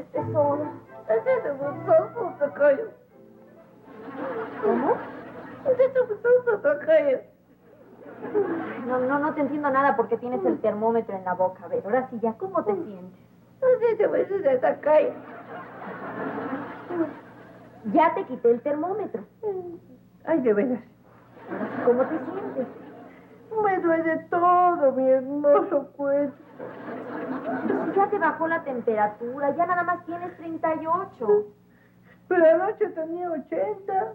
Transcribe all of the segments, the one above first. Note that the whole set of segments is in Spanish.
Tesoro. ¿Cómo? No te entiendo nada porque tienes el termómetro en la boca. A ver, ahora sí ya, ¿cómo te sientes? Ya te quité el termómetro. Ay, de veras. ¿Cómo te sientes? Me duele todo, mi hermoso cuerpo. Ya te bajó la temperatura, ya nada más tienes 38. Pero anoche tenía 80.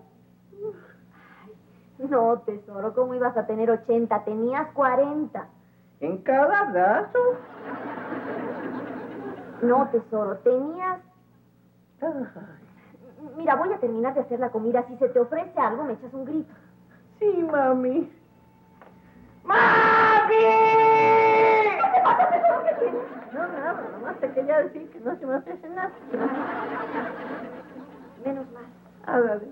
No, tesoro, ¿cómo ibas a tener 80? Tenías 40. ¿En cada brazo? No, tesoro, tenías... Ay. Mira, voy a terminar de hacer la comida. Si se te ofrece algo, me echas un grito. Sí, mami. ¡Mami! ¿Qué te pasa, tesoro? ¿Qué tienes? No, nada, nomás te quería decir que no se me ofrece nada. Menos mal. Ándale.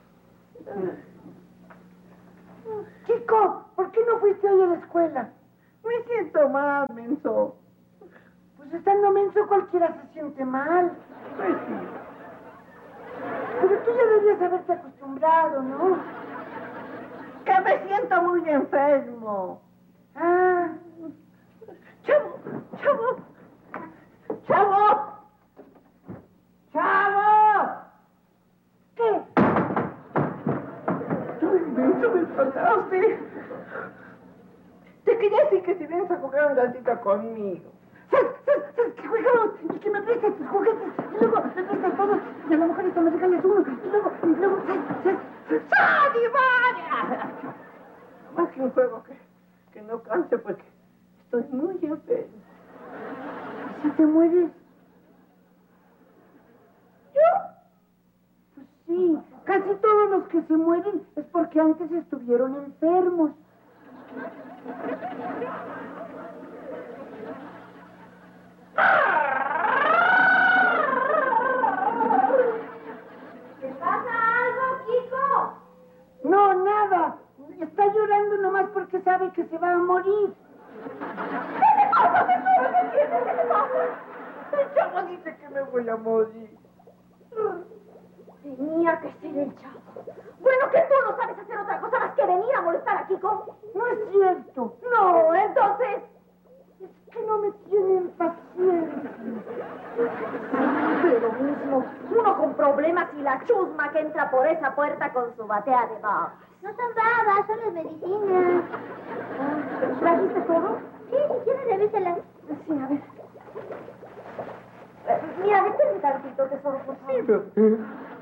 Chico, ¿por qué no fuiste hoy a la escuela? Me siento mal, menso. Pues estando menso cualquiera se siente mal. Pues sí. Pero tú ya debías haberte acostumbrado, ¿no? Que me siento muy enfermo. Ah, ¡Chavo! ¡Chavo! ¡Chavo! ¡Chavo! ¿qué? Tú me espantaste. Te quería decir que si vienes a jugar un ratito conmigo. ¿Sabes que jugamos? Y que me prestas tus juguetes. Y luego me prestas todos. Y a lo mejor esto me regalas uno. Y luego, ¡Sadi, vaya! Más que un juego que no canse porque estoy muy enfermo. ¿Si te mueres? ¿Yo? Pues sí, casi todos los que se mueren es porque antes estuvieron enfermos. ¿Te pasa algo, Kiko? No, nada. Está llorando nomás porque sabe que se va a morir. ¿Qué te pasa, tesoro? ¿Qué tienes? ¿Qué te pasa? El chavo dice que me voy a morir. Tenía que ser el chavo. Bueno, que tú no sabes hacer otra cosa más que venir a molestar a Kiko. No es cierto. No, entonces... Es que no me tienen paciencia. De lo mismo, uno con problemas y la chusma que entra por esa puerta con su batea de babas. No son babas, son las medicinas. ¿Trajiste todo? Sí, si quieres, revísalas. Sí, a ver. Mira, déjame tantito, tesoro, por favor. Sí, pero...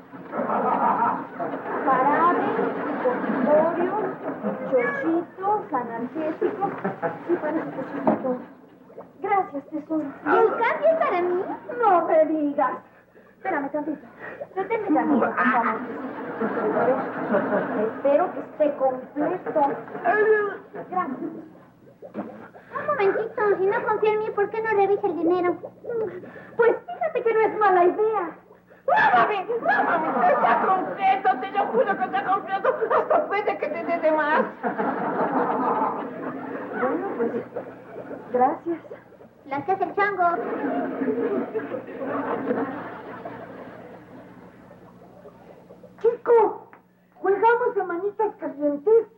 Jarabe, supositorio, chochitos, analgésicos. Sí, parece que sí, todo. Gracias, tesoro. ¿Y el cambio es para mí? No me digas. Espérame tantito. Deténme tantito, por favor. Espero que esté completo. Gracias. Un momentito, si no confía en mí, ¿por qué no revisa el dinero? Pues fíjate que no es mala idea. ¡No, mami! ¡Está completo! Te lo juro que está completo. Hasta puede que te dé de más. Bueno, pues, gracias. Las que hace el chango. Chico, ¿jugamos a manitas calientes?